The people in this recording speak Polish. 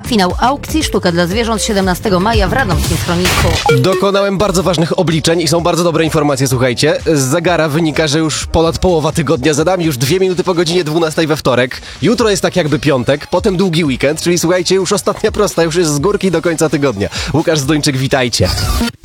Finał aukcji Sztuka dla zwierząt 17 maja w radomskim schronisku. Dokonałem bardzo ważnych obliczeń i są bardzo dobre informacje, słuchajcie. Z zegara wynika, że już ponad połowa tygodnia za nami, już 2 minuty po godzinie 12 we wtorek. Jutro jest tak jakby piątek, potem długi weekend, czyli słuchajcie, już ostatnia prosta, już jest z górki do końca tygodnia. Łukasz Zduńczyk, witajcie.